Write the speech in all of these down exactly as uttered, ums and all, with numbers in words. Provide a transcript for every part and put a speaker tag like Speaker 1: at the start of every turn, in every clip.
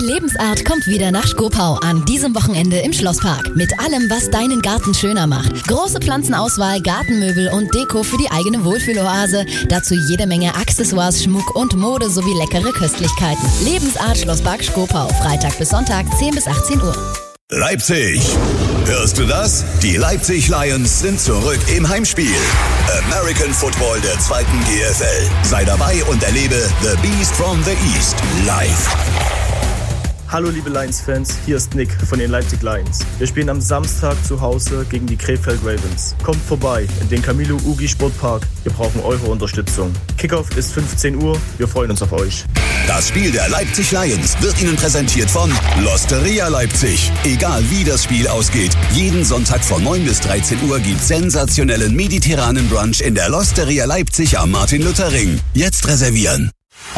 Speaker 1: Lebensart kommt wieder nach Schkopau an diesem Wochenende im Schlosspark. Mit allem, was deinen Garten schöner macht. Große Pflanzenauswahl, Gartenmöbel und Deko für die eigene Wohlfühloase. Dazu jede Menge Accessoires, Schmuck und Mode sowie leckere Köstlichkeiten. Lebensart Schlosspark Schkopau. Freitag bis Sonntag, zehn bis achtzehn Uhr.
Speaker 2: Leipzig. Hörst du das? Die Leipzig Lions sind zurück im Heimspiel. American Football der zweiten G F L. Sei dabei und erlebe The Beast from the East live.
Speaker 3: Hallo liebe Lions-Fans, hier ist Nick von den Leipzig Lions. Wir spielen am Samstag zu Hause gegen die Krefeld Ravens. Kommt vorbei in den Camilo Ugi Sportpark. Wir brauchen eure Unterstützung. Kickoff ist fünfzehn Uhr. Wir freuen uns auf euch.
Speaker 2: Das Spiel der Leipzig Lions wird Ihnen präsentiert von L'Osteria Leipzig. Egal wie das Spiel ausgeht, jeden Sonntag von neun bis dreizehn Uhr gibt's sensationellen mediterranen Brunch in der L'Osteria Leipzig am Martin-Luther-Ring. Jetzt reservieren.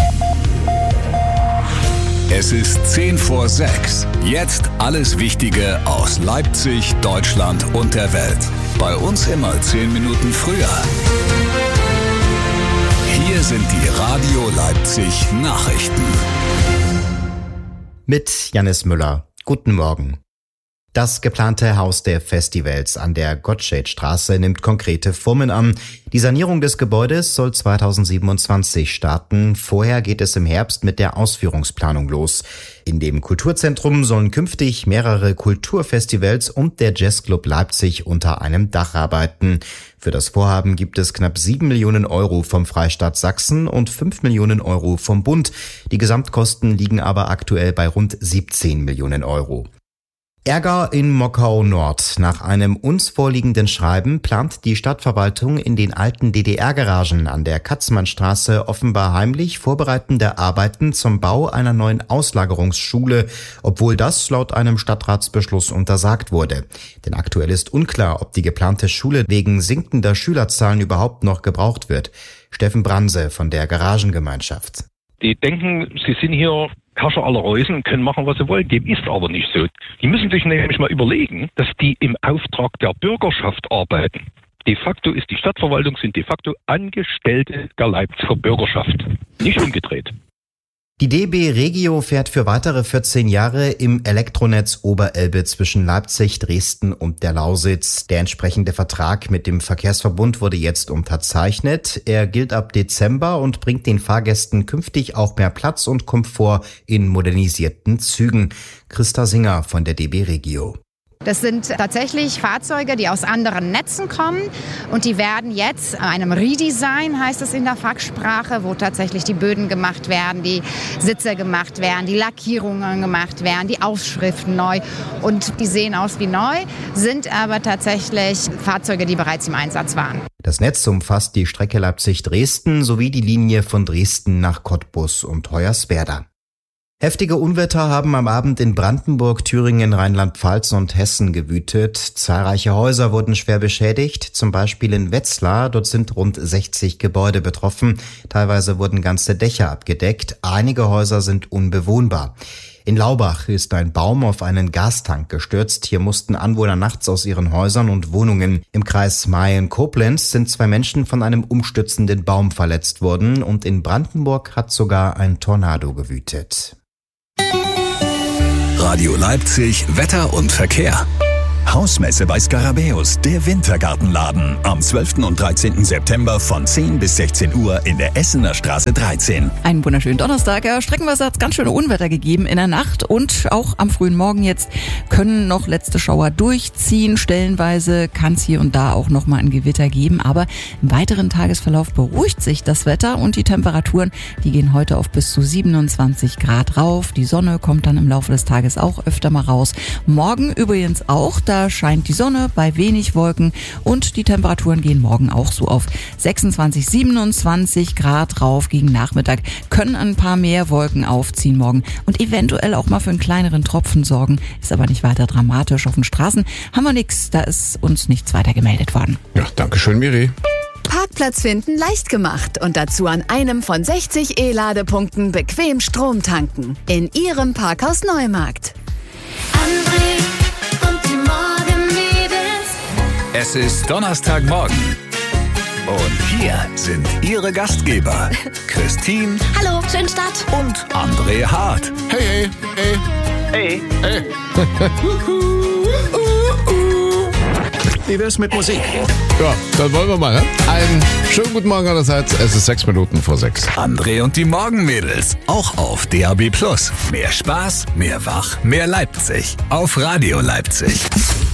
Speaker 4: Es ist zehn vor sechs. Jetzt alles Wichtige aus Leipzig, Deutschland und der Welt. Bei uns immer zehn Minuten früher. Hier sind die Radio Leipzig Nachrichten.
Speaker 5: Mit Jannis Müller. Guten Morgen. Das geplante Haus der Festivals an der Gottschedstraße nimmt konkrete Formen an. Die Sanierung des Gebäudes soll zweitausendsiebenundzwanzig starten. Vorher geht es im Herbst mit der Ausführungsplanung los. In dem Kulturzentrum sollen künftig mehrere Kulturfestivals und der Jazzclub Leipzig unter einem Dach arbeiten. Für das Vorhaben gibt es knapp sieben Millionen Euro vom Freistaat Sachsen und fünf Millionen Euro vom Bund. Die Gesamtkosten liegen aber aktuell bei rund siebzehn Millionen Euro. Ärger in Mockau Nord. Nach einem uns vorliegenden Schreiben plant die Stadtverwaltung in den alten D D R-Garagen an der Katzmannstraße offenbar heimlich vorbereitende Arbeiten zum Bau einer neuen Auslagerungsschule, obwohl das laut einem Stadtratsbeschluss untersagt wurde. Denn aktuell ist unklar, ob die geplante Schule wegen sinkender Schülerzahlen überhaupt noch gebraucht wird. Steffen Branse von der Garagengemeinschaft.
Speaker 6: Die denken, sie sind hier Herrscher aller Reusen und können machen, was sie wollen. Dem ist aber nicht so. Die müssen sich nämlich mal überlegen, dass die im Auftrag der Bürgerschaft arbeiten. De facto ist die Stadtverwaltung, sind de facto Angestellte der Leipziger Bürgerschaft. Nicht umgedreht.
Speaker 5: Die D B Regio fährt für weitere vierzehn Jahre im Elektronetz Oberelbe zwischen Leipzig, Dresden und der Lausitz. Der entsprechende Vertrag mit dem Verkehrsverbund wurde jetzt unterzeichnet. Er gilt ab Dezember und bringt den Fahrgästen künftig auch mehr Platz und Komfort in modernisierten Zügen. Christa Singer von der D B Regio.
Speaker 7: Das sind tatsächlich Fahrzeuge, die aus anderen Netzen kommen und die werden jetzt einem Redesign, heißt es in der Fachsprache, wo tatsächlich die Böden gemacht werden, die Sitze gemacht werden, die Lackierungen gemacht werden, die Aufschriften neu und die sehen aus wie neu, sind aber tatsächlich Fahrzeuge, die bereits im Einsatz waren.
Speaker 5: Das Netz umfasst die Strecke Leipzig-Dresden sowie die Linie von Dresden nach Cottbus und Hoyerswerda. Heftige Unwetter haben am Abend in Brandenburg, Thüringen, Rheinland-Pfalz und Hessen gewütet. Zahlreiche Häuser wurden schwer beschädigt, zum Beispiel in Wetzlar. Dort sind rund sechzig Gebäude betroffen. Teilweise wurden ganze Dächer abgedeckt. Einige Häuser sind unbewohnbar. In Laubach ist ein Baum auf einen Gastank gestürzt. Hier mussten Anwohner nachts aus ihren Häusern und Wohnungen. Im Kreis Mayen-Koblenz sind zwei Menschen von einem umstürzenden Baum verletzt worden. Und in Brandenburg hat sogar ein Tornado gewütet.
Speaker 4: Radio Leipzig, Wetter und Verkehr. Hausmesse bei Skarabäus, der Wintergartenladen. Am zwölften und dreizehnten September von zehn bis sechzehn Uhr in der Essener Straße dreizehn.
Speaker 8: Einen wunderschönen Donnerstag. Ja, streckenweise hat es ganz schöne Unwetter gegeben in der Nacht und auch am frühen Morgen jetzt können noch letzte Schauer durchziehen. Stellenweise kann es hier und da auch noch mal ein Gewitter geben, aber im weiteren Tagesverlauf beruhigt sich das Wetter und die Temperaturen, die gehen heute auf bis zu siebenundzwanzig Grad rauf. Die Sonne kommt dann im Laufe des Tages auch öfter mal raus. Morgen übrigens auch, da scheint die Sonne bei wenig Wolken und die Temperaturen gehen morgen auch so auf sechsundzwanzig, siebenundzwanzig Grad rauf. Gegen Nachmittag können ein paar mehr Wolken aufziehen morgen und eventuell auch mal für einen kleineren Tropfen sorgen. Ist aber nicht weiter dramatisch. Auf den Straßen haben wir nichts, da ist uns nichts weiter gemeldet worden.
Speaker 9: Ja, danke schön, Miri.
Speaker 10: Parkplatz finden leicht gemacht und dazu an einem von sechzig E-Ladepunkten bequem Strom tanken. In Ihrem Parkhaus Neumarkt.
Speaker 11: André und die Morgenmädels.
Speaker 4: Es ist Donnerstagmorgen. Und hier sind ihre Gastgeber, Christine
Speaker 11: Hallo, schönen Start.
Speaker 4: und André Hart.
Speaker 9: Hey, hey,
Speaker 6: Hey,
Speaker 9: hey, hey.
Speaker 2: Wie wär's mit Musik?
Speaker 9: Ja, dann wollen wir mal, ne? Einen schönen guten Morgen allerseits. Es ist sechs Minuten vor sechs.
Speaker 4: André und die Morgenmädels, auch auf D A B Plus. Mehr Spaß, mehr Wach, mehr Leipzig. Auf Radio Leipzig.